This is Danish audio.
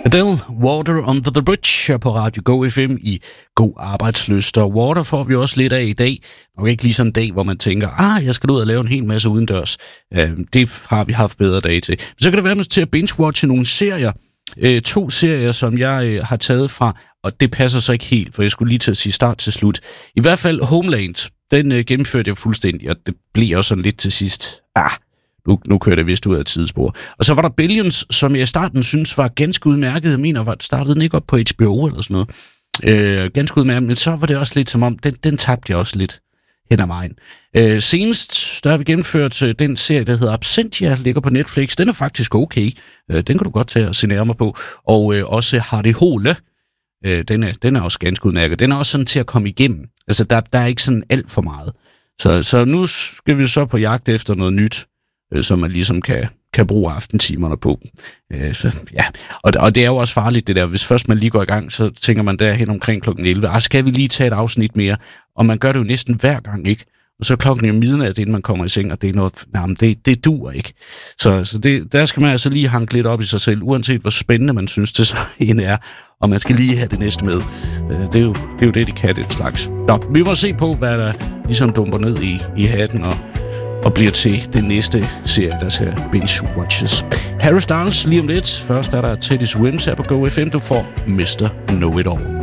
Adele, Water Under the Bridge på Radio Go FM i God Arbejdslyst. Og Water får vi også lidt af i dag. Nok ikke lige sådan en dag, hvor man tænker, jeg skal ud og lave en hel masse udendørs. Det har vi haft bedre dage til. Men så kan det være, at man til at binge-watche nogle serier. 2 serier, som jeg har taget fra, og det passer så ikke helt, for jeg skulle lige til at sige start til slut. I hvert fald Homeland, den gennemførte jeg fuldstændig, og det blev også sådan lidt til sidst. Nu kører det vist ud af et tidsspor. Og så var der Billions, som jeg i starten synes var ganske udmærket. Jeg mener, startede den ikke op på HBO eller sådan noget. Ganske udmærket, men så var det også lidt som om, den tabte jeg også lidt hen ad vejen. Senest, der har vi gennemført den serie, der hedder Absentia, ligger på Netflix. Den er faktisk okay. Den kan du godt tage og se nærmere på. Og også Hardy Hole, den er også ganske udmærket. Den er også sådan til at komme igennem. Altså, der er ikke sådan alt for meget. Så nu skal vi så på jagt efter noget nyt, som man ligesom kan bruge aftentimerne på. Og det er jo også farligt, det der. Hvis først man lige går i gang, så tænker man derhen omkring klokken 11. Skal vi lige tage et afsnit mere? Og man gør det jo næsten hver gang, ikke? Og så klokken er midnat, inden man kommer i seng, og det er noget, det duer ikke. Så der skal man altså lige hanke lidt op i sig selv, uanset hvor spændende man synes, det så en er. Og man skal lige have det næste med. Det er jo det, de kan, den slags. Nå, vi må se på, hvad der ligesom dumper ned i hatten, og bliver til den næste serie, der skal binge-watches. Harry Styles lige om lidt. Først er der Teddy Swims her på Go FM. Du får Mr. Know It All.